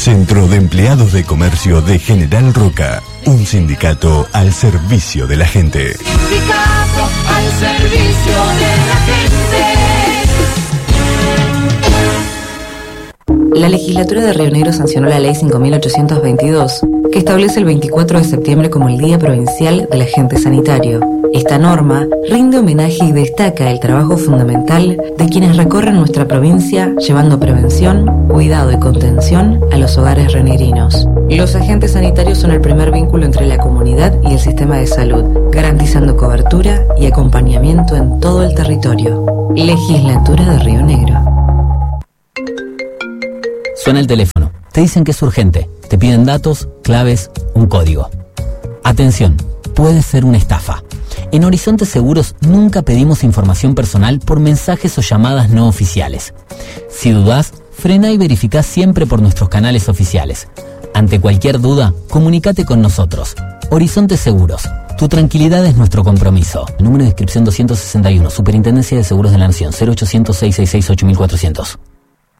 Centro de Empleados de Comercio de General Roca. Un sindicato al servicio de la gente. Sindicato al servicio de la gente. La legislatura de Río Negro sancionó la ley 5.822, que establece el 24 de septiembre como el Día Provincial del Agente Sanitario. Esta norma rinde homenaje y destaca el trabajo fundamental de quienes recorren nuestra provincia llevando prevención, cuidado y contención a los hogares rionegrinos. Los agentes sanitarios son el primer vínculo entre la comunidad y el sistema de salud, garantizando cobertura y acompañamiento en todo el territorio. Legislatura de Río Negro. Suena el teléfono, te dicen que es urgente, te piden datos, claves, un código. Atención, puede ser una estafa. En Horizonte Seguros nunca pedimos información personal por mensajes o llamadas no oficiales. Si dudás, frena y verificá siempre por nuestros canales oficiales. Ante cualquier duda, comunícate con nosotros. Horizonte Seguros. Tu tranquilidad es nuestro compromiso. Número de inscripción 261, Superintendencia de Seguros de la Nación, 0800-666-8400.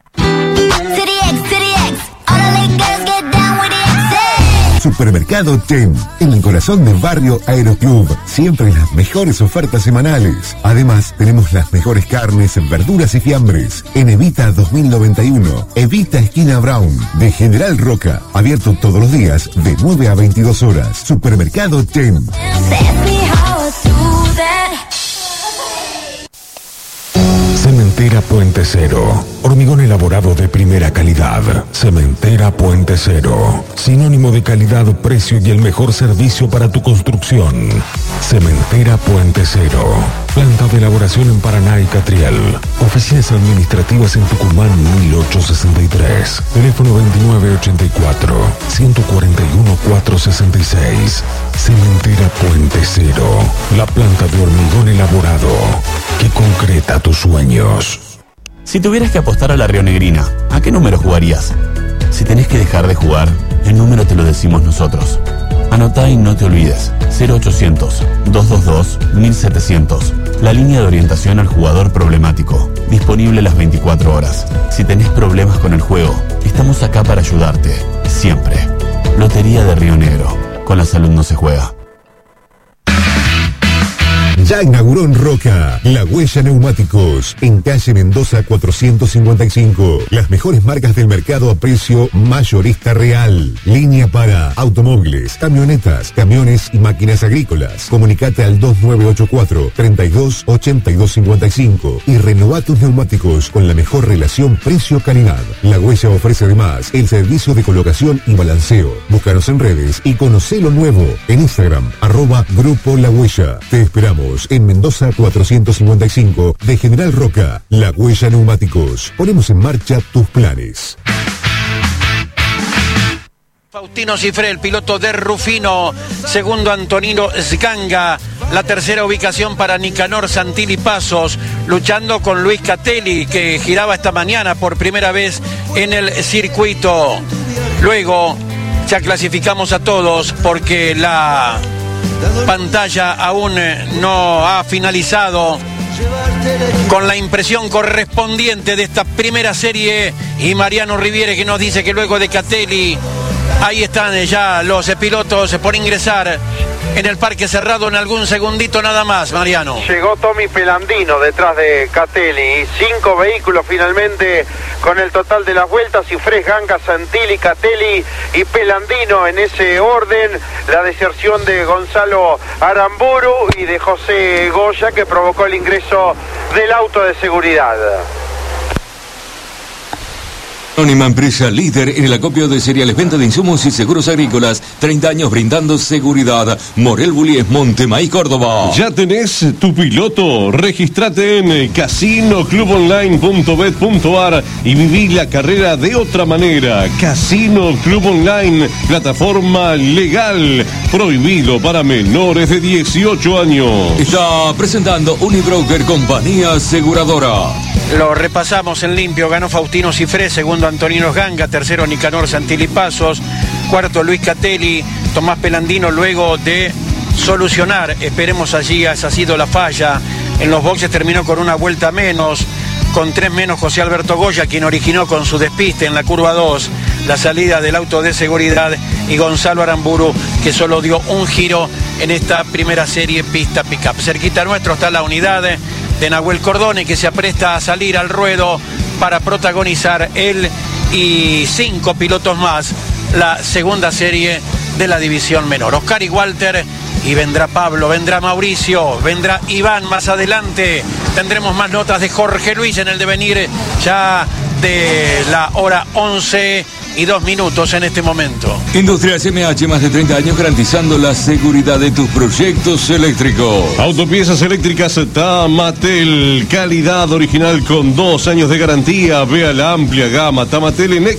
Supermercado Ten, en el corazón del barrio Aeroclub, siempre las mejores ofertas semanales. Además, tenemos las mejores carnes, verduras y fiambres. En Evita 2091, Evita esquina Brown, de General Roca, abierto todos los días de 9 a 22 horas. Supermercado Ten. Cementera Puente Cero. Hormigón elaborado de primera calidad. Cementera Puente Cero. Sinónimo de calidad, precio y el mejor servicio para tu construcción. Cementera Puente Cero. Planta de elaboración en Paraná y Catriel. Oficinas administrativas en Tucumán 1863. Teléfono 2984-141-466. Cementera Puente Cero. La planta de hormigón elaborado que concreta tus sueños. Si tuvieras que apostar a la rionegrina, ¿a qué número jugarías? Si tenés que dejar de jugar, el número te lo decimos nosotros. Anotá y no te olvides. 0800-222-1700. La línea de orientación al jugador problemático. Disponible las 24 horas. Si tenés problemas con el juego, estamos acá para ayudarte. Siempre. Lotería de Río Negro. Con la salud no se juega. Ya inauguró en Roca La Huella Neumáticos, en calle Mendoza 455. Las mejores marcas del mercado a precio mayorista real. Línea para automóviles, camionetas, camiones y máquinas agrícolas. Comunicate al 2984-328255 y renová tus neumáticos con la mejor relación precio-calidad. La Huella ofrece además el servicio de colocación y balanceo. Búscanos en redes y conocé lo nuevo en Instagram, @Grupo La Huella. Te esperamos en Mendoza 455 de General Roca. La Huella Neumáticos. Ponemos en marcha tus planes. Faustino Cifré, el piloto de Rufino. Segundo, Antonino Sganga. La tercera ubicación para Nicanor Santilli Pasos, luchando con Luis Catelli, que giraba esta mañana por primera vez en el circuito. Luego ya clasificamos a todos porque la pantalla aún no ha finalizado con la impresión correspondiente de esta primera serie, y Mariano Riviere que nos dice que luego de Catelli ahí están ya los pilotos por ingresar en el parque cerrado en algún segundito nada más. Mariano. Llegó Tommy Pelandino detrás de Catelli. 5 vehículos finalmente con el total de las vueltas. Cifré, Ganga, Santilli, Catelli y Pelandino en ese orden. La deserción de Gonzalo Aramburu y de José Goya, que provocó el ingreso del auto de seguridad. Anónima, empresa líder en el acopio de cereales, venta de insumos y seguros agrícolas. 30 años brindando seguridad. Morel Bullies, Montemaíz, Córdoba. ¿Ya tenés tu piloto? Registrate en casinoclubonline.bet.ar y viví la carrera de otra manera. Casino Club Online, plataforma legal. Prohibido para menores de 18 años. Está presentando Unibroker, compañía aseguradora. Lo repasamos en limpio. Ganó Faustino Cifré, segundo Antonino Ganga, tercero Nicanor Santilli Pasos, cuarto Luis Catelli, Tomás Pelandino, luego de solucionar, esperemos allí, esa ha sido la falla. En los boxes terminó con una vuelta menos, con 3 menos José Alberto Goya, quien originó con su despiste en la curva 2 la salida del auto de seguridad, y Gonzalo Aramburu, que solo dio un giro en esta primera serie pista pick-up. Cerquita nuestro está la unidad de Nahuel Cordone, que se apresta a salir al ruedo para protagonizar él y 5 pilotos más la segunda serie de la división menor. Oscar y Walter, y vendrá Pablo, vendrá Mauricio, vendrá Iván más adelante. Tendremos más notas de Jorge Luis en el devenir ya de la hora 11:02 en este momento. Industrias MH, más de 30 años garantizando la seguridad de tus proyectos eléctricos. Autopiezas eléctricas Tamatel, calidad original con 2 años de garantía. Vea la amplia gama Tamatel en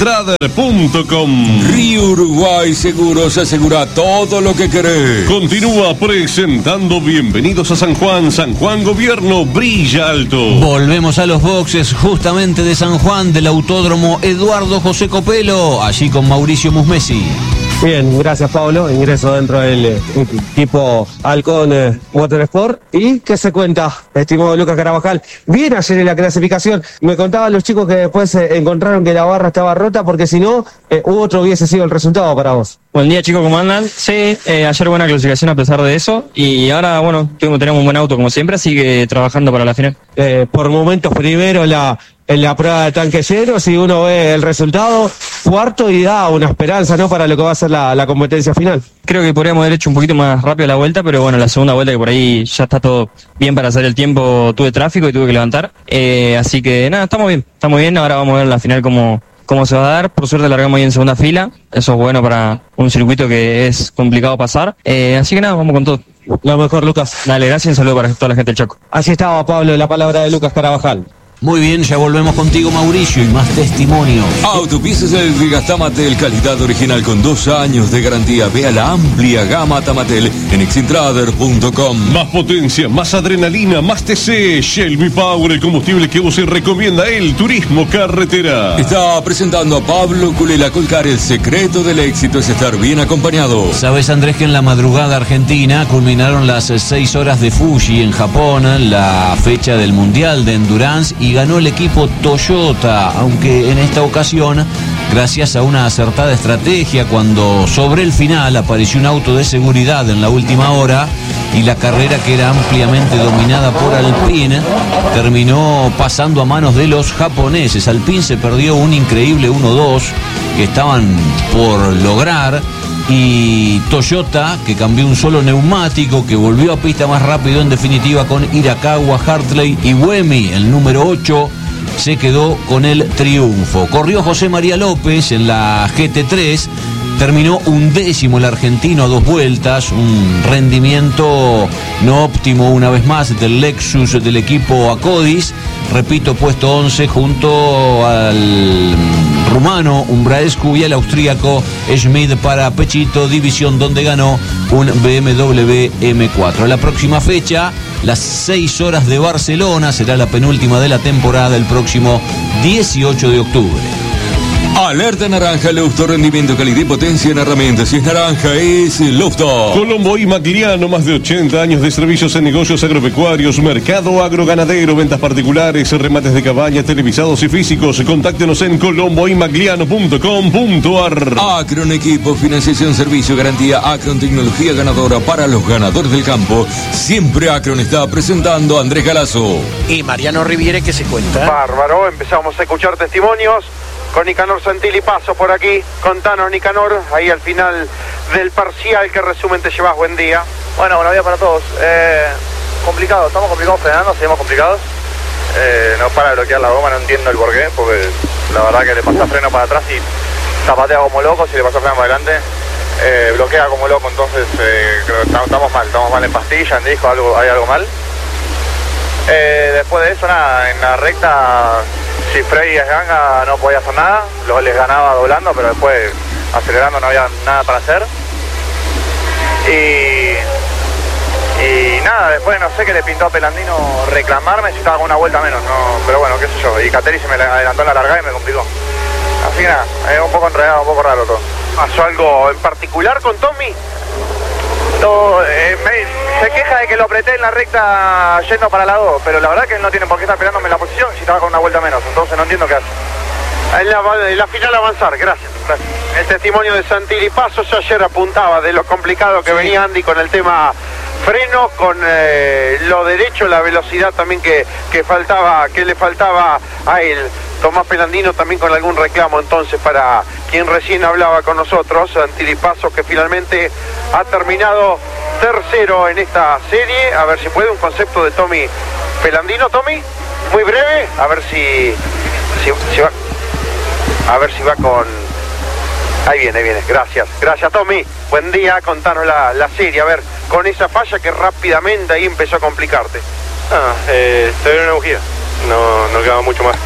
exintrader.com. Río Uruguay Seguros, asegura todo lo que querés. Continúa presentando Bienvenidos a San Juan. San Juan Gobierno brilla alto. Volvemos a los boxes justamente de San Juan, del Autódromo Eduardo José Copelo, allí con Mauricio Musmesi. Bien, gracias Pablo. Ingreso dentro del equipo Halcón Motorsport. ¿Y qué se cuenta, estimado Lucas Carabajal? Bien ayer en la clasificación. Me contaban los chicos que después encontraron que la barra estaba rota, porque si no, otro hubiese sido el resultado para vos. Buen día, chicos, ¿cómo andan? Sí, ayer buena clasificación a pesar de eso. Y ahora, bueno, tenemos un buen auto como siempre, así que trabajando para la final. Por momentos primero en la prueba de tanque lleno, si uno ve el resultado, cuarto, y da una esperanza, ¿no?, para lo que va a ser la competencia final. Creo que podríamos haber hecho un poquito más rápido la vuelta, pero bueno, la segunda vuelta, que por ahí ya está todo bien para hacer el tiempo, tuve tráfico y tuve que levantar. Así que nada, estamos bien, ahora vamos a ver la final cómo se va a dar. Por suerte largamos ahí en segunda fila, eso es bueno para un circuito que es complicado pasar. Así que nada, vamos con todo. Lo mejor, Lucas. Dale, gracias y un saludo para toda la gente del Chaco. Así estaba, Pablo, la palabra de Lucas Carabajal. Muy bien, ya volvemos contigo, Mauricio, y más testimonios. Autopiezas eléctricas Tamatel, calidad original con 2 años de garantía. Vea la amplia gama Tamatel en exintrader.com. Más potencia, más adrenalina, más TC. Shelby Power, el combustible que vos recomienda el turismo carretera. Está presentando a Pablo Culela Colcar. El secreto del éxito es estar bien acompañado. Sabes, Andrés, que en la madrugada argentina culminaron las 6 horas de Fuji en Japón, la fecha del Mundial de Endurance, y ganó el equipo Toyota, aunque en esta ocasión, gracias a una acertada estrategia, cuando sobre el final apareció un auto de seguridad en la última hora y la carrera, que era ampliamente dominada por Alpine, terminó pasando a manos de los japoneses. Alpine se perdió un increíble 1-2 que estaban por lograr, y Toyota, que cambió un solo neumático, que volvió a pista más rápido, en definitiva, con Hirakawa, Hartley y Buemi, el número 8, se quedó con el triunfo. Corrió José María López en la GT3, terminó 11º el argentino a 2 vueltas, un rendimiento no óptimo una vez más del Lexus del equipo Acodis. Repito, puesto 11 junto al rumano Umbraescu y al austríaco Schmid para Pechito, división donde ganó un BMW M4. La próxima fecha, las 6 horas de Barcelona, será la penúltima de la temporada, el próximo 18 de octubre. Alerta naranja, Lufto, rendimiento, calidad y potencia en herramientas. Si es naranja, es Lufto. Colombo y Magliano, más de 80 años de servicios en negocios agropecuarios, mercado agroganadero, ventas particulares, remates de cabañas, televisados y físicos. Contáctenos en colomboymagliano.com.ar. Acron Equipo, financiación, servicio, garantía. Acron, tecnología ganadora para los ganadores del campo. Siempre Acron está presentando a Andrés Galazo y Mariano Riviere, que se cuenta. Bárbaro, empezamos a escuchar testimonios con Nicanor Santilli Paso por aquí. Contanos, Nicanor, ahí al final del parcial, ¿qué resumen te llevas? Buen día. Bueno, buenos días para todos. Complicado, estamos complicados frenando, seguimos complicados. No para de bloquear la goma, no entiendo el porqué, porque la verdad que le pasa freno para atrás y zapatea como loco, si le pasa freno para adelante, bloquea como loco, entonces creo que estamos mal en pastilla, en disco, hay algo mal. Después de eso, nada, en la recta, si Frey y Ganga no podía hacer nada, les ganaba doblando, pero después acelerando no había nada para hacer. Y nada, después no sé qué le pintó a Pelandino reclamarme si estaba con una vuelta menos, no, pero bueno, qué sé yo, y Cateri se me adelantó en la largada y me complicó. Así que nada, es un poco enredado, un poco raro todo. ¿Pasó algo en particular con Tommy? Se queja de que lo apreté en la recta yendo para la 2, pero la verdad que él no tiene por qué estar esperándome en la posición si estaba con una vuelta menos, entonces no entiendo qué hace. en la final avanzar. Gracias. El testimonio de Santilli Pasos. Yo ayer apuntaba de lo complicado que venía Andy con el tema freno, con lo derecho, la velocidad también que le faltaba a él. Tomás Pelandino también con algún reclamo entonces para quien recién hablaba con nosotros, Santilli Pasos, que finalmente ha terminado tercero en esta serie. A ver si puede un concepto de Tommy Pelandino. Tommy, muy breve, a ver si va con... Ahí viene, gracias Tommy, buen día, contanos la serie, a ver, con esa falla que rápidamente ahí empezó a complicarte. Se dio una bujía, no quedaba mucho más.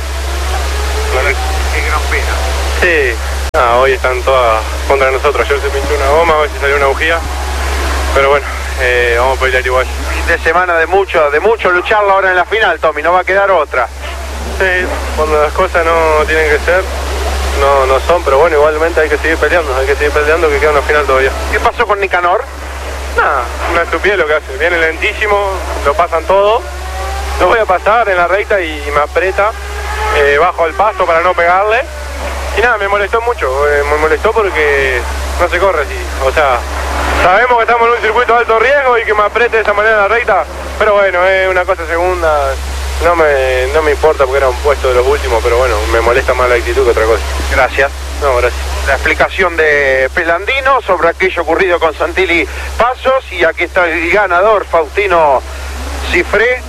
Qué gran pena. Sí, hoy están todas contra nosotros, ayer se pinchó una goma, hoy se salió una bujía, pero bueno, vamos a pelear igual. Fin de semana de mucho lucharla ahora en la final, Tommy, no va a quedar otra. Sí, cuando las cosas no tienen que ser, no son, pero bueno, igualmente hay que seguir peleando, que queda una final todavía. ¿Qué pasó con Nicanor? Nada, una estupidez lo que hace, viene lentísimo, lo pasan todo, lo voy a pasar en la recta y me aprieta, bajo al pasto para no pegarle, y nada, me molestó mucho, porque no se corre así, o sea, sabemos que estamos en un circuito de alto riesgo y que me apriete de esa manera en la recta, pero bueno, es una cosa segunda. No me importa porque era un puesto de los últimos, pero bueno, me molesta más la actitud que otra cosa. Gracias. No, gracias. La explicación de Pelandino sobre aquello ocurrido con Santilli Pasos, y aquí está el ganador, Faustino Cifré.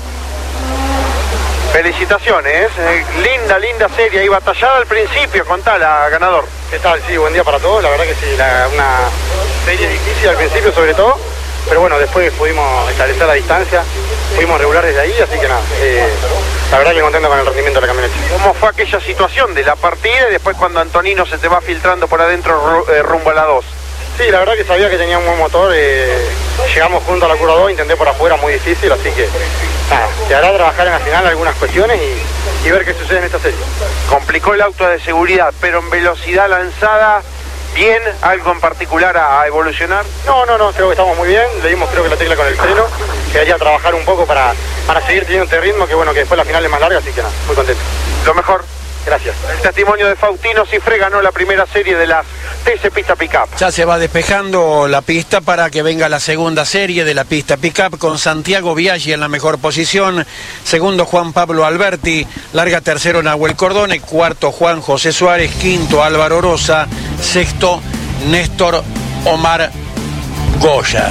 Felicitaciones, linda serie y batallada al principio, contala, ganador. ¿Qué tal? Sí, buen día para todos, la verdad que sí, una serie difícil al principio sobre todo, pero bueno, después pudimos establecer la distancia, fuimos regular desde ahí, así que nada, la verdad que contento con el rendimiento de la camioneta. ¿Cómo fue aquella situación de la partida y después cuando Antonino se te va filtrando por adentro rumbo a la 2? Sí, la verdad que sabía que tenía un buen motor, llegamos junto a la curva 2, intenté por afuera, muy difícil, así que nada, te hará trabajar en la final algunas cuestiones y ver qué sucede en esta serie. Complicó el auto de seguridad, pero en velocidad lanzada, ¿bien? ¿Algo en particular a evolucionar? No, creo que estamos muy bien, le dimos creo que la tecla con el freno, quedaría trabajar un poco para seguir teniendo este ritmo, que bueno, que después la final es más larga, así que nada, muy contento. Lo mejor. Gracias. El testimonio de Faustino Cifré, ganó la primera serie de las TC Pista Pickup. Ya se va despejando la pista para que venga la segunda serie de la pista Pickup con Santiago Biaggi en la mejor posición, segundo Juan Pablo Alberti, larga tercero Nahuel Cordone, cuarto Juan José Suárez, quinto Álvaro Rosa, sexto Néstor Omar Goya.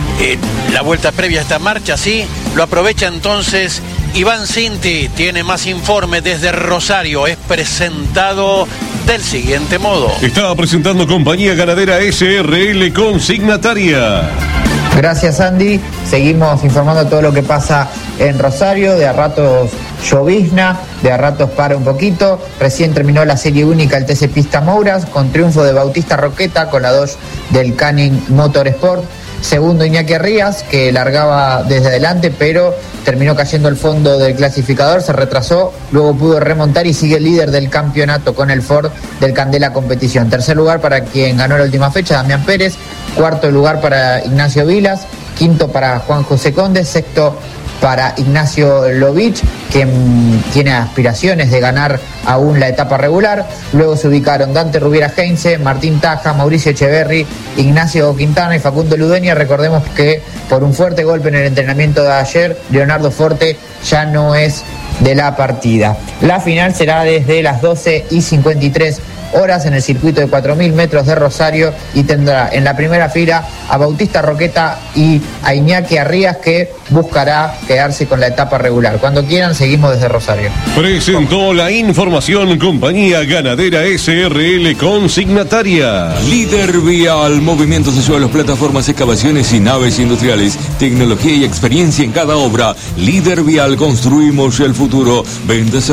La vuelta previa a esta marcha, sí, lo aprovecha entonces Iván Cinti, tiene más informe desde Rosario, es presentado del siguiente modo. Estaba presentando Compañía Ganadera SRL Consignataria. Gracias, Andy. Seguimos informando todo lo que pasa en Rosario. De a ratos llovizna, de a ratos para un poquito. Recién terminó la serie única el TC Pista Mouras con triunfo de Bautista Roqueta con la 2 del Canning Motorsport. Segundo Iñaki Rías, que largaba desde adelante, pero terminó cayendo al fondo del clasificador, se retrasó, luego pudo remontar y sigue líder del campeonato con el Ford del Candela Competición. Tercer lugar para quien ganó la última fecha, Damián Pérez. Cuarto lugar para Ignacio Vilas. Quinto para Juan José Conde. Sexto para Ignacio Lovich, que tiene aspiraciones de ganar aún la etapa regular. Luego se ubicaron Dante Rubiera Heinze, Martín Taja, Mauricio Echeverri, Ignacio Quintana y Facundo Ludeña. Recordemos que por un fuerte golpe en el entrenamiento de ayer, Leonardo Forte ya no es de la partida. La final será desde las 12:53 horas en el circuito de 4.000 metros de Rosario y tendrá en la primera fila a Bautista Roqueta y a Iñaki Arrías, que buscará quedarse con la etapa regular. Cuando quieran, seguimos desde Rosario. Presentó la información Compañía Ganadera SRL Consignataria. Líder Vial, movimientos de suelos, plataformas, excavaciones y naves industriales, tecnología y experiencia en cada obra. Líder Vial, construimos el futuro. Ventas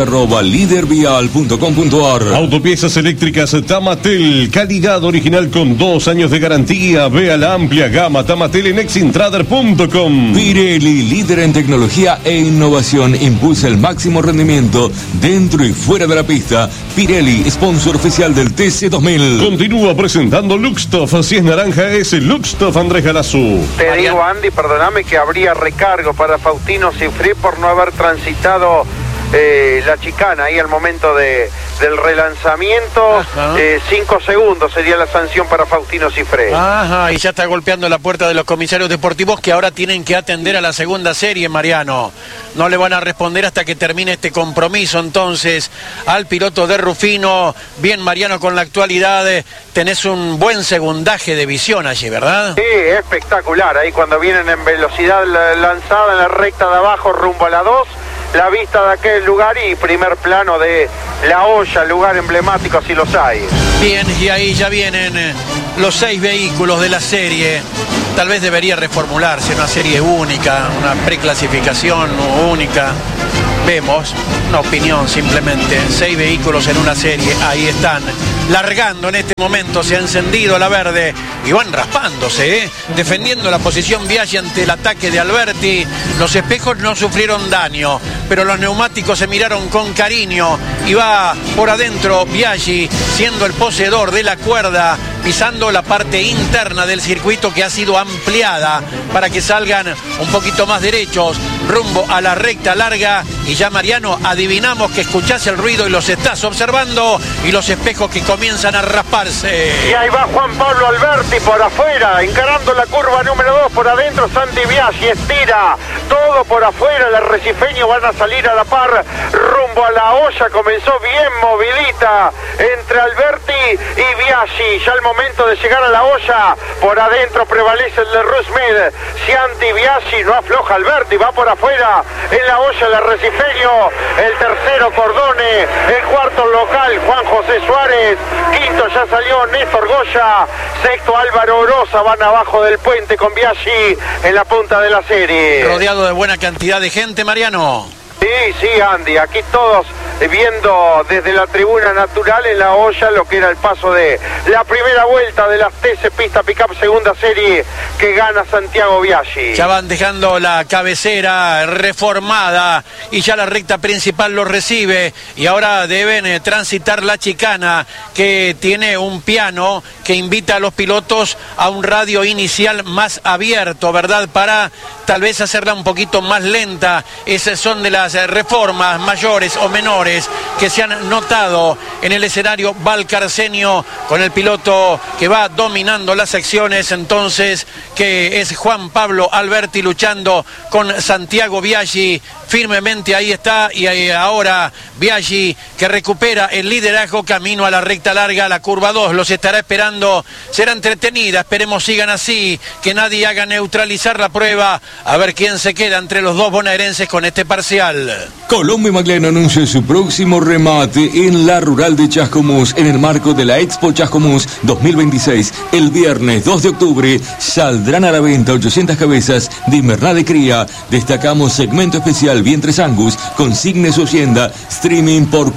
@lidervial.com.ar. Autopiezas eléctricas Tamatel, calidad original con 2 años de garantía. Vea la amplia gama Tamatel en exintrader.com. Pirelli, líder en tecnología e innovación, impulsa el máximo rendimiento dentro y fuera de la pista. Pirelli, sponsor oficial del TC2000. Continúa presentando Luxtoff. Si es naranja, es Luxtoff Andrés Galazú. Te digo, Andy, perdóname, que habría recargo para Faustino Cifré por no haber transitado la chicana ahí al momento del relanzamiento. 5 segundos sería la sanción para Faustino Cifré. Ajá, y ya está golpeando la puerta de los comisarios deportivos que ahora tienen que atender a la segunda serie, Mariano. No le van a responder hasta que termine este compromiso, entonces, al piloto de Rufino. Bien, Mariano, con la actualidad tenés un buen segundaje de visión allí, ¿verdad? Sí, espectacular. Ahí cuando vienen en velocidad lanzada en la recta de abajo rumbo a la 2, la vista de aquel lugar y primer plano de La Hoya, lugar emblemático si los hay. Bien, y ahí ya vienen los 6 vehículos de la serie. Tal vez debería reformularse una serie única, una preclasificación única. Vemos, una opinión simplemente, 6 vehículos en una serie, ahí están, largando en este momento, se ha encendido la verde y van raspándose, defendiendo la posición Biaggi ante el ataque de Alberti. Los espejos no sufrieron daño, pero los neumáticos se miraron con cariño y va por adentro Biaggi, siendo el poseedor de la cuerda, pisando la parte interna del circuito que ha sido ampliada para que salgan un poquito más derechos rumbo a la recta larga. Y ya, Mariano, adivinamos que escuchás el ruido y los estás observando, y los espejos que comienzan a rasparse. Y ahí va Juan Pablo Alberti por afuera, encarando la curva número 2, por adentro Santi Biaggi, estira todo por afuera, el arrecifeño van a salir a la par rumbo a La Hoya. Comenzó bien movidita entre Alberti y Biaggi, ya el momento de llegar a La Hoya, por adentro prevalece el de Rusmed, Santi Biaggi, no afloja Alberti, va por afuera en La Hoya el arrecifeño, el tercero Cordone, el cuarto local Juan José Suárez, quinto ya salió Néstor Goya, sexto Álvaro Orosa, van abajo del puente con Biaggi en la punta de la serie. Rodeado de buena cantidad de gente, Mariano. Sí, Andy, aquí todos viendo desde la tribuna natural en La Hoya lo que era el paso de la primera vuelta de las TC Pista Pickup segunda serie que gana Santiago Biaggi. Ya van dejando la cabecera reformada y ya la recta principal lo recibe, y ahora deben transitar la chicana que tiene un piano que invita a los pilotos a un radio inicial más abierto, ¿verdad? Para tal vez hacerla un poquito más lenta. Esas son de las reformas mayores o menores que se han notado en el escenario valcarceño, con el piloto que va dominando las secciones, entonces, que es Juan Pablo Alberti, luchando con Santiago Biaggi firmemente. Ahí está, y ahora Biaggi, que recupera el liderazgo camino a la recta larga, la curva 2, los estará esperando. Será entretenida, esperemos sigan así, que nadie haga neutralizar la prueba, a ver quién se queda entre los dos bonaerenses con este parcial. Colombo y Magliano anuncia su próximo remate en la rural de Chascomús en el marco de la Expo Chascomús 2026. El viernes 2 de octubre saldrán a la venta 800 cabezas de invernal de cría. Destacamos segmento especial vientres Angus, consigne su hacienda, streaming por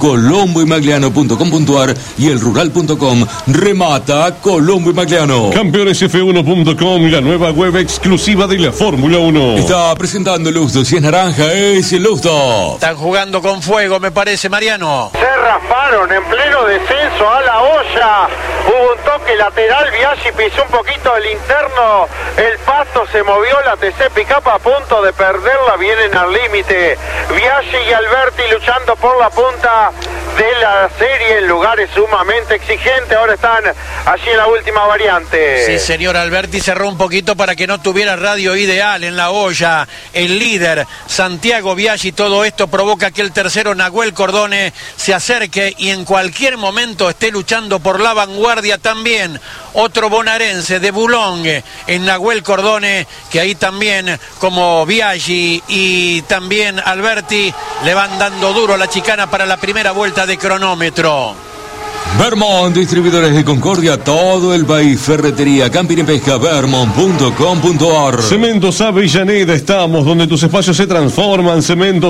colomboymagliano.com.ar y elrural.com. Remata Colombo y Magliano. Campeonesf1.com, la nueva web exclusiva de la Fórmula 1. Está presentando Lustro, si es naranja es el Lustro. Están jugando con fuego, me parece, Mariano. Se rasparon en pleno descenso a La Hoya. Hubo un toque lateral, Biaggi pisó un poquito el interno, el pasto se movió, la TC Pickup a punto de perderla, vienen al límite. Biaggi y Alberti luchando por la punta de la serie en lugares sumamente exigentes. Ahora están allí en la última variante. Sí, señor, Alberti cerró un poquito para que no tuviera radio ideal en La Hoya. El líder, Santiago Biaggi, todo esto provoca que el tercero, Nahuel Cordone, se acerque y en cualquier momento esté luchando por la vanguardia también. Otro bonaerense de Boulogne en Nahuel Cordone, que ahí también, como Biaggi y también Alberti, le van dando duro a la chicana para la primera vuelta de cronómetro. Vermont, distribuidores de Concordia, todo el país, ferretería, camping y pesca, vermont.com.ar. Cementos Avellaneda, estamos donde tus espacios se transforman,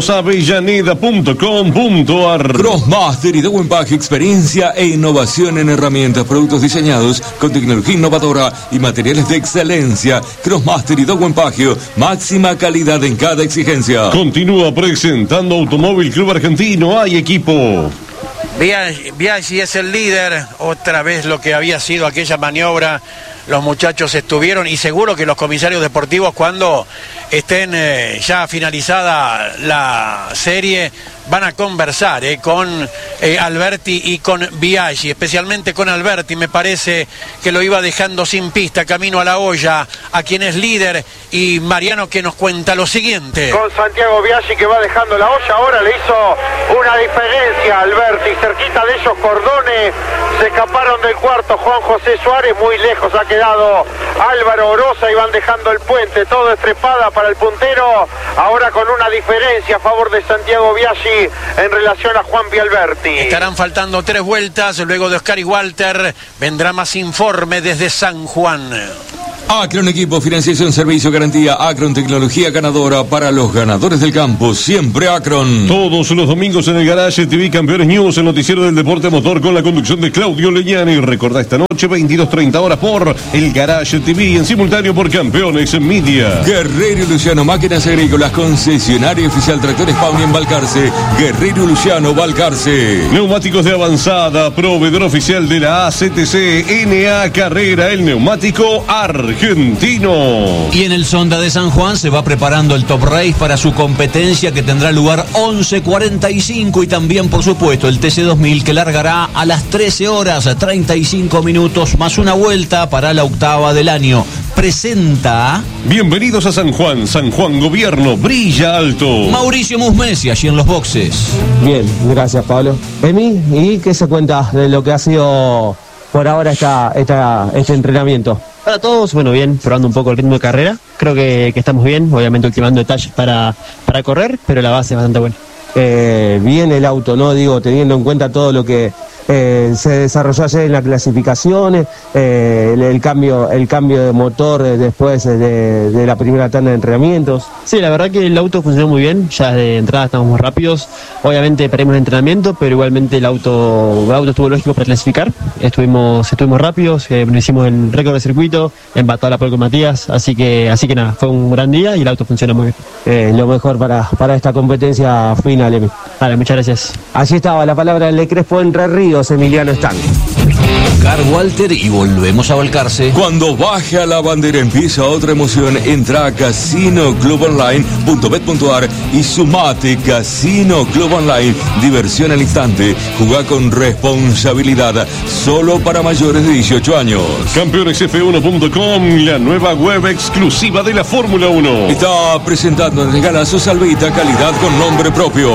cementosavellaneda.com.ar. Crossmaster y de buen paje, experiencia e innovación en herramientas, productos diseñados con tecnología innovadora y materiales de excelencia. Crossmaster y Dogwen Pagio, máxima calidad en cada exigencia. Continúa presentando Automóvil Club Argentino, hay equipo. Biaggi es el líder, otra vez lo que había sido aquella maniobra. Los muchachos estuvieron, y seguro que los comisarios deportivos, cuando estén ya finalizada la serie, van a conversar con Alberti y con Biaggi, especialmente con Alberti. Me parece que lo iba dejando sin pista, camino a la olla, a quien es líder, y Mariano que nos cuenta lo siguiente. Con Santiago Biaggi que va dejando la olla, ahora le hizo una diferencia a Alberti, cerquita de ellos Cordone, se escaparon del cuarto Juan José Suárez, muy lejos ha quedado Álvaro Orosa y van dejando el puente, todo estrepada para el puntero, ahora con una diferencia a favor de Santiago Biaggi en relación a Juan Alberti. Estarán faltando 3 vueltas, luego de Oscar y Walter vendrá más informe desde San Juan. Acron Equipo, Financiación, Servicio, Garantía. Acron, tecnología ganadora para los ganadores del campo. Siempre Acron. Todos los domingos en el Garage TV Campeones News, el noticiero del deporte motor con la conducción de Claudio Leñani. Recordá esta noche 22:30 horas por el Garage TV y en simultáneo por Campeones Media. Guerrero y Luciano, máquinas agrícolas, concesionario oficial Tractores Pauni en Balcarce. Guerrero y Luciano, Balcarce. Neumáticos de avanzada, proveedor oficial de la ACTC, NA Carrera, el neumático argentino. Y en el Sonda de San Juan se va preparando el Top Race para su competencia que tendrá lugar 11:45 y también, por supuesto, el TC2000 que largará a las 13 horas, 35 minutos más una vuelta para la octava del año. Presenta... Bienvenidos a San Juan, San Juan Gobierno, brilla alto. Mauricio Musmesi, allí en los boxes. Bien, gracias Pablo. Emi, ¿y qué se cuenta de lo que ha sido por ahora este entrenamiento? Para todos, bueno, bien, probando un poco el ritmo de carrera. Creo que estamos bien, obviamente ultimando detalles para correr, pero la base es bastante buena. Bien el auto, ¿no? Digo, teniendo en cuenta todo lo que se desarrolló ayer en las clasificaciones, el cambio de motor después de la primera tanda de entrenamientos. Sí, la verdad que el auto funcionó muy bien, ya de entrada estamos muy rápidos. Obviamente perdimos el entrenamiento, pero igualmente el auto estuvo lógico para clasificar. Estuvimos rápidos, hicimos el récord de circuito, empató a la pole con Matías, así que nada, fue un gran día y el auto funciona muy bien. Lo mejor para esta competencia final, Emi. Vale, muchas gracias. Allí estaba la palabra del Crespo Entre Ríos, Emiliano Stang. Oscar, Walter y volvemos a Balcarce. Cuando baja la bandera empieza otra emoción. Entra a casinoclubonline.bet.ar y sumate. Casino Club Online, diversión al instante. Jugá con responsabilidad, solo para mayores de 18 años. CampeonesF1.com, la nueva web exclusiva de la Fórmula 1. Está presentando en regalazo Salvita, calidad con nombre propio.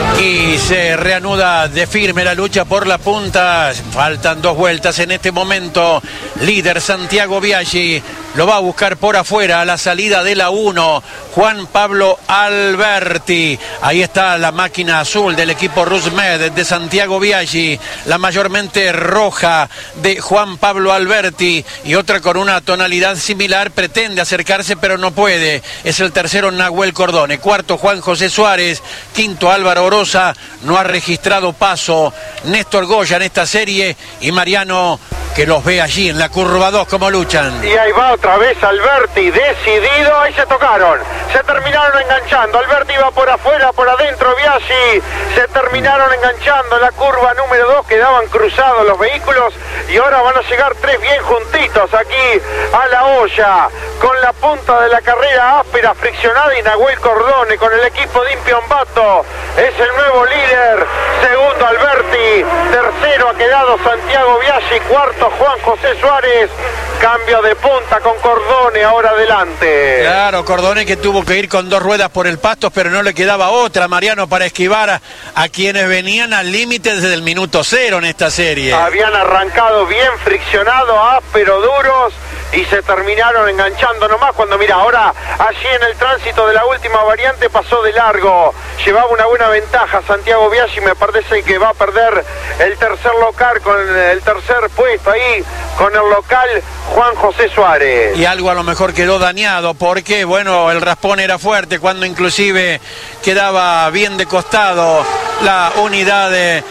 Y se reanuda de firme la lucha por la punta. Faltan 2 vueltas en este momento. Líder Santiago Biaggi. Lo va a buscar por afuera a la salida de la 1. Juan Pablo Alberti. Ahí está la máquina azul del equipo Rusmed de Santiago Biaggi. La mayormente roja de Juan Pablo Alberti. Y otra con una tonalidad similar. Pretende acercarse pero no puede. Es el tercero Nahuel Cordone. Cuarto Juan José Suárez. Quinto Álvaro Orosa. No ha registrado paso Néstor Goya en esta serie. Y Mariano que los ve allí en la curva 2 como luchan. Y ahí va otra vez Alberti, decidido, ahí se tocaron, se terminaron enganchando, Alberti va por afuera, por adentro Biaggi, se terminaron enganchando en la curva número 2, quedaban cruzados los vehículos y ahora van a llegar 3 bien juntitos aquí a la olla, con la punta de la carrera áspera, friccionada y Nahuel Cordone con el equipo de Impiombato, es el nuevo líder, segundo Alberti, tercero ha quedado Santiago Biaggi, cuarto Juan José Suárez, cambio de punta con Cordone ahora adelante. Claro, Cordone que tuvo que ir con 2 ruedas por el pasto, pero no le quedaba otra, Mariano, para esquivar a quienes venían al límite desde el minuto 0 en esta serie. Habían arrancado bien friccionados, ásperos, duros, y se terminaron enganchando nomás cuando, mira, ahora allí en el tránsito de la última variante pasó de largo, llevaba una buena ventaja Santiago Biaggi, me parece que va a perder el tercer local con el tercer puesto ahí con el local Juan José Suárez. Y algo a lo mejor quedó dañado porque, bueno, el raspón era fuerte cuando inclusive quedaba bien de costado la unidad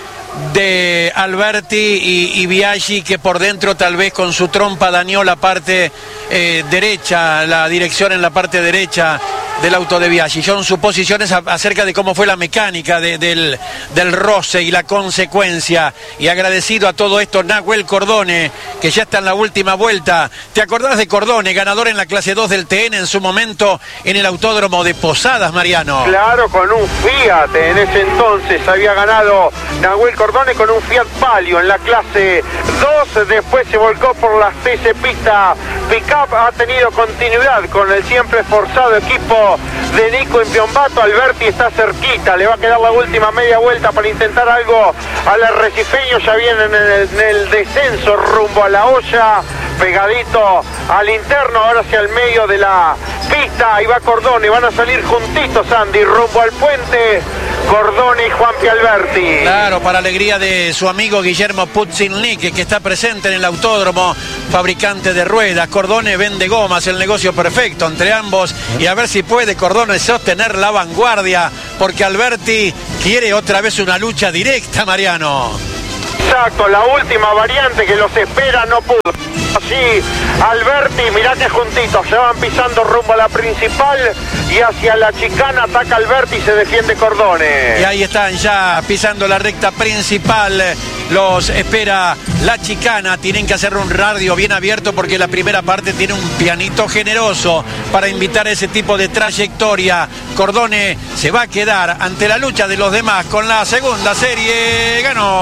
de Alberti y Biaggi, que por dentro tal vez con su trompa dañó la parte derecha, la dirección en la parte derecha del auto de Biaggi. Son suposiciones acerca de cómo fue la mecánica del roce y la consecuencia. Y agradecido a todo esto Nahuel Cordone, que que ya está en la última vuelta. ¿Te acordás de Cordone, ganador en la clase 2 del TN en su momento en el autódromo de Posadas, Mariano? Claro, con un Fiat. En ese entonces había ganado Nahuel Cordone con un Fiat Palio en la clase 2. Después se volcó por las TC Pista Pickup. Ha tenido continuidad con el siempre esforzado equipo de Nico Impiombato. Alberti está cerquita, le va a quedar la última media vuelta para intentar algo al arrecifeño. Ya vienen en el descenso rumbo a la olla, pegadito al interno, ahora hacia el medio de la pista. Ahí va Cordone, van a salir juntitos, Andy, rumbo al puente. Cordone y Juanpi Alberti. Claro, para alegría de su amigo Guillermo Putzinlik, que está presente en el autódromo, fabricante de ruedas. Cordone vende gomas, el negocio perfecto entre ambos, y a ver si puede Cordone sostener la vanguardia, porque Alberti quiere otra vez una lucha directa, Mariano. Exacto, la última variante que los espera no pudo. Así, Alberti, mirá que juntitos, se van pisando rumbo a la principal y hacia la chicana ataca Alberti y se defiende Cordone. Y ahí están ya pisando la recta principal, los espera la chicana. Tienen que hacer un radio bien abierto porque la primera parte tiene un pianito generoso para invitar a ese tipo de trayectoria. Cordone se va a quedar ante la lucha de los demás con la segunda serie.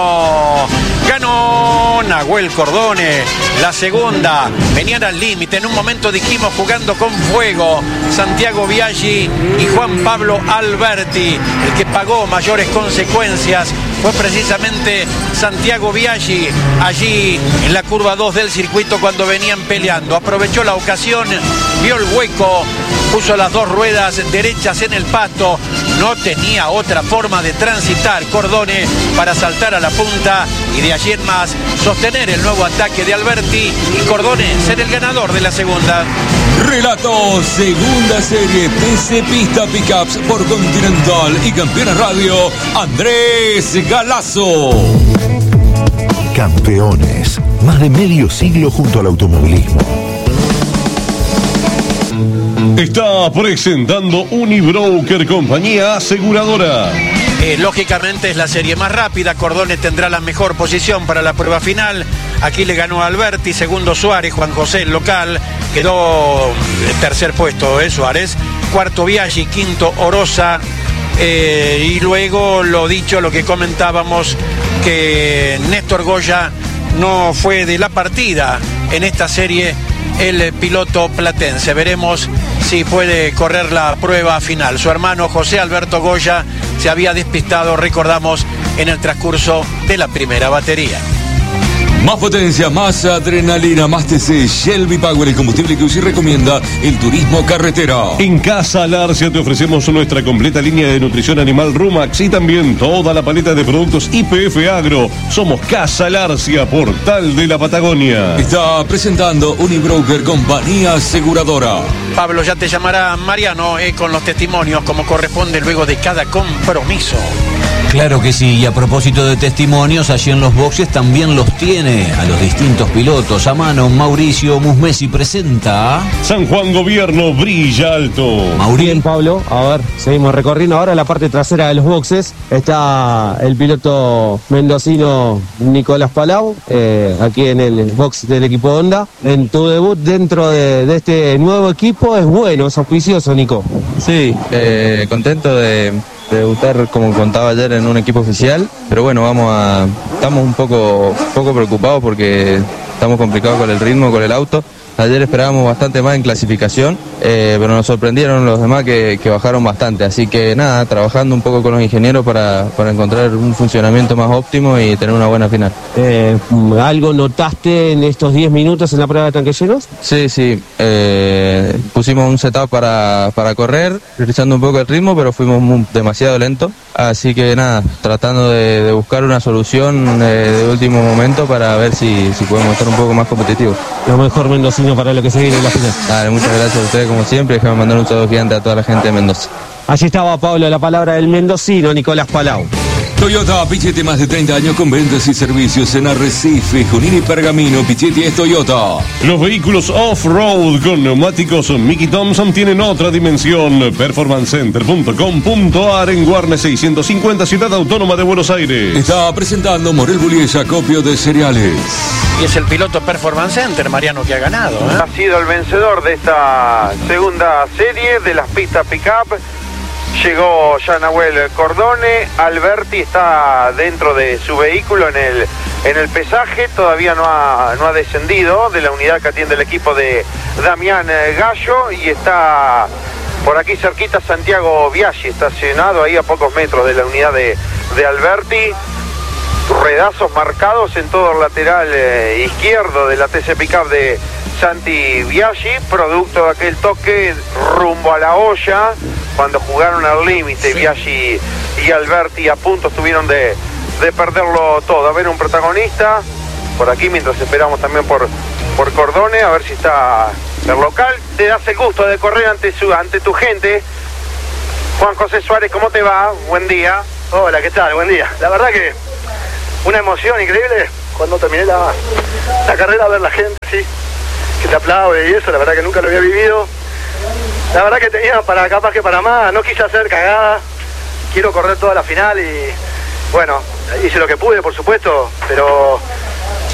Ganó Nahuel Cordone, la segunda. Venían al límite, en un momento dijimos jugando con fuego. Santiago Biaggi y Juan Pablo Alberti. El que pagó mayores consecuencias fue precisamente Santiago Biaggi, allí en la curva 2 del circuito cuando venían peleando. Aprovechó la ocasión, vio el hueco, puso las dos ruedas derechas en el pasto. No tenía otra forma de transitar Cordone para saltar a la punta y de allí en más sostener el nuevo ataque de Alberti y Cordone ser el ganador de la segunda. Relato, segunda serie TC Pista Pickups por Continental y Campeones Radio, Andrés Galazo. Campeones, más de medio siglo junto al automovilismo. Está presentando Unibroker, compañía aseguradora. Lógicamente es la serie más rápida. Cordone tendrá la mejor posición para la prueba final. Aquí le ganó a Alberti, segundo Suárez, Juan José el local, quedó tercer puesto Suárez, cuarto Biaggi, quinto Orosa, y luego lo dicho, lo que comentábamos, que Néstor Goya no fue de la partida en esta serie, el piloto platense. Veremos si puede correr la prueba final. Su hermano José Alberto Goya se había despistado, recordamos, en el transcurso de la primera batería. Más potencia, más adrenalina, más TC, Shelby Power, el combustible que UCI recomienda, el turismo carretera. En Casa Larcia te ofrecemos nuestra completa línea de nutrición animal Rumax y también toda la paleta de productos YPF Agro. Somos Casa Larcia, portal de la Patagonia. Está presentando Unibroker, compañía aseguradora. Pablo, ya te llamará Mariano con los testimonios como corresponde luego de cada compromiso. Claro que sí, y a propósito de testimonios, allí en los boxes también los tiene a los distintos pilotos. A mano, Mauricio Musmesi presenta San Juan Gobierno, brilla alto. Bien, Pablo, a ver, seguimos recorriendo ahora la parte trasera de los boxes. Está el piloto mendocino Nicolás Palau, aquí en el box del equipo Honda. En tu debut dentro de este nuevo equipo es bueno, es auspicioso, Nico. Sí, contento de debutar, como contaba ayer, en un equipo oficial, pero bueno, estamos un poco preocupados porque estamos complicados con el ritmo, con el auto. Ayer esperábamos bastante más en clasificación, pero nos sorprendieron los demás que bajaron bastante, así que nada, trabajando un poco con los ingenieros para encontrar un funcionamiento más óptimo y tener una buena final. ¿Algo notaste en estos 10 minutos en la prueba de tanques llenos? Sí, pusimos un setup para correr, priorizando un poco el ritmo, pero fuimos demasiado lentos, así que nada, tratando de buscar una solución de último momento para ver si podemos estar un poco más competitivos. Lo mejor mendocino para lo que se viene en la final. Dale, muchas gracias a ustedes como siempre, déjame mandar un saludo gigante a toda la gente de Mendoza. Allí estaba, Pablo, la palabra del mendocino Nicolás Palau. Toyota, Pichetti, más de 30 años con ventas y servicios en Arrecife, Junín y Pergamino. Pichetti es Toyota. Los vehículos off-road con neumáticos Mickey Thompson tienen otra dimensión. Performancecenter.com.ar en Guarne 650, Ciudad Autónoma de Buenos Aires. Está presentando Morel Bullies, acopio de cereales. Y es el piloto Performance Center, Mariano, que ha ganado. Ha sido el vencedor de esta segunda serie de las pistas pick-up. Llegó ya Nahuel Cordone. Alberti está dentro de su vehículo en el pesaje. Todavía no ha descendido de la unidad que atiende el equipo de Damián Gallo. Y está por aquí cerquita Santiago Biaggi, estacionado ahí a pocos metros de la unidad de Alberti. Ruedazos marcados en todo el lateral izquierdo de la TC Pickup de Santi Biaggi, producto de aquel toque rumbo a la olla cuando jugaron al límite. Sí. Biaggi y Alberti a punto estuvieron de perderlo todo. A ver, un protagonista por aquí mientras esperamos también por Cordone, a ver si está el local. Te das el gusto de correr ante tu gente. Juan José Suárez, ¿cómo te va? Buen día. Hola, ¿qué tal? Buen día. La verdad que una emoción increíble cuando terminé la carrera, ver la gente, sí, que te aplaude y eso, la verdad que nunca lo había vivido. La verdad que tenía capaz que para más, no quise hacer cagada, quiero correr toda la final y bueno, hice lo que pude, por supuesto, pero